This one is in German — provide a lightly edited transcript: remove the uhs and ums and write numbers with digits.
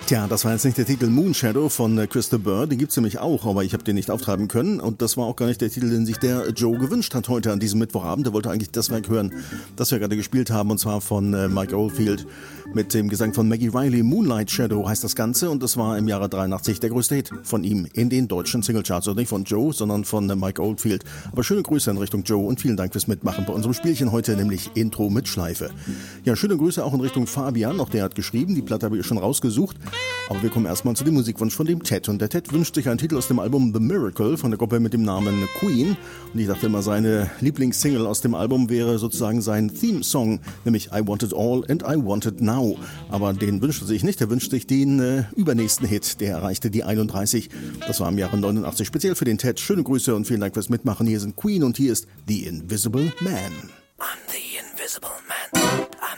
Tja, das war jetzt nicht der Titel Moonshadow von Christa Burr, den gibt's nämlich auch, aber ich habe den nicht auftreiben können und das war auch gar nicht der Titel, den sich der Joe gewünscht hat heute an diesem Mittwochabend. Der wollte eigentlich das Werk hören, das wir gerade gespielt haben, und zwar von Mike Oldfield mit dem Gesang von Maggie Riley. Moonlight Shadow heißt das Ganze und das war im Jahre 83 der größte Hit von ihm in den deutschen Singlecharts. Also nicht von Joe, sondern von Mike Oldfield. Aber schöne Grüße in Richtung Joe und vielen Dank fürs Mitmachen bei unserem Spielchen heute, nämlich Intro mit Schleife. Ja, schöne Grüße auch in Richtung Fabian, auch der hat geschrieben, die Platte habe ich schon rausgesucht. Aber wir kommen erstmal zu dem Musikwunsch von dem Ted. Und der Ted wünscht sich einen Titel aus dem Album The Miracle von der Gruppe mit dem Namen Queen. Und ich dachte immer, seine Lieblingssingle aus dem Album wäre sozusagen sein Theme-Song, nämlich I Want It All and I Want It Now. Aber den wünscht er sich nicht, er wünscht sich den übernächsten Hit. Der erreichte die 31. Das war im Jahre 89. Speziell für den Ted. Schöne Grüße und vielen Dank fürs Mitmachen. Hier sind Queen und hier ist The Invisible Man. I'm the Invisible Man.